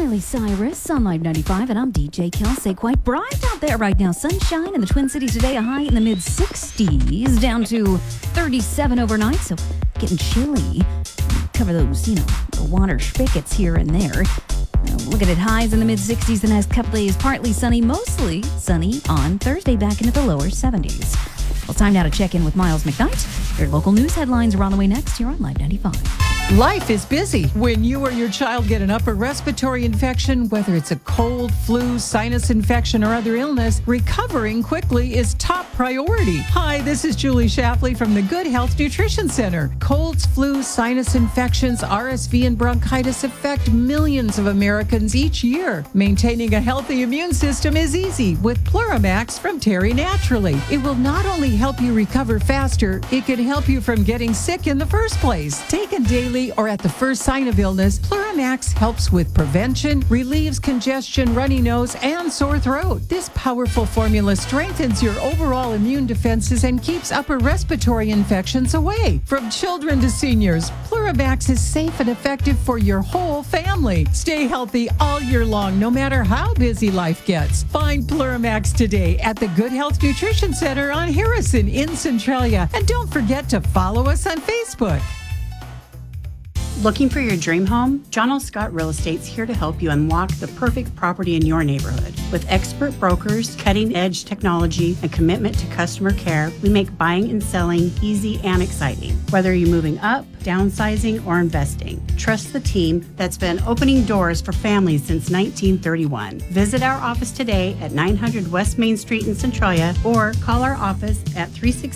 Miley Cyrus on Live 95, and I'm DJ Kelsey. Quite bright out there right now. Sunshine in the Twin Cities today, a high in the mid-60s, down to 37 overnight, so getting chilly. Cover those, the water spigots here and there. Looking at highs in the mid-60s the next couple days. Partly sunny, mostly sunny on Thursday, back into the lower 70s. Well, time now to check in with Miles McKnight. Your local news headlines are on the way next here on Live 95. Life is busy. When you or your child get an upper respiratory infection, whether it's a cold, flu, sinus infection, or other illness, recovering quickly is top priority. Hi, this is Julie Shafley from the Good Health Nutrition Center. Colds, flu, sinus infections, RSV, and bronchitis affect millions of Americans each year. Maintaining a healthy immune system is easy with Pluramax from Terry Naturally. It will not only help you recover faster, it can help you from getting sick in the first place. Taken daily or at the first sign of illness, Pluramax helps with prevention, relieves congestion, runny nose, and sore throat. This powerful formula strengthens your overall immune defenses and keeps upper respiratory infections away. From children to seniors, Pluramax is safe and effective for your whole family. Stay healthy all year long, no matter how busy life gets. Find Pluramax today at the Good Health Nutrition Center on Harrison in Centralia. And don't forget to follow us on Facebook. Looking for your dream home? John L. Scott Real Estate's here to help you unlock the perfect property in your neighborhood. With expert brokers, cutting-edge technology, and commitment to customer care, we make buying and selling easy and exciting. Whether you're moving up, downsizing, or investing, trust the team that's been opening doors for families since 1931. Visit our office today at 900 West Main Street in Centralia or call our office at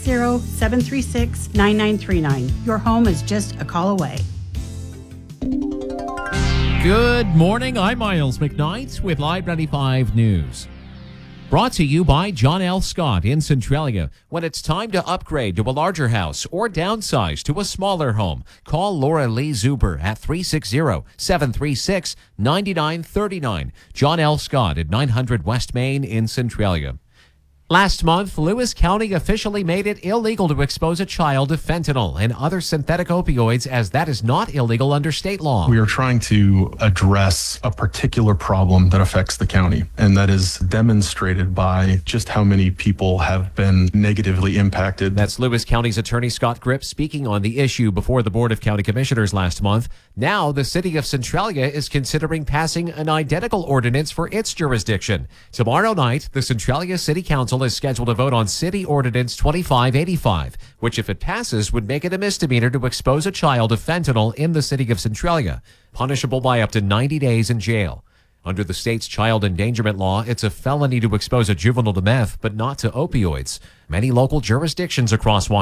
360-736-9939. Your home is just a call away. Good morning, I'm Miles McKnight with Live 95 News. Brought to you by John L. Scott in Centralia. When it's time to upgrade to a larger house or downsize to a smaller home, call Laura Lee Zuber at 360-736-9939. John L. Scott at 900 West Main in Centralia. Last month, Lewis County officially made it illegal to expose a child to fentanyl and other synthetic opioids, as that is not illegal under state law. We are trying to address a particular problem that affects the county, and that is demonstrated by just how many people have been negatively impacted. That's Lewis County's Attorney Scott Gripp speaking on the issue before the Board of County Commissioners last month. Now, the city of Centralia is considering passing an identical ordinance for its jurisdiction. Tomorrow night, the Centralia City Council is scheduled to vote on City Ordinance 2585, which, if it passes, would make it a misdemeanor to expose a child to fentanyl in the city of Centralia, punishable by up to 90 days in jail. Under the state's child endangerment law, it's a felony to expose a juvenile to meth, but not to opioids. Many local jurisdictions across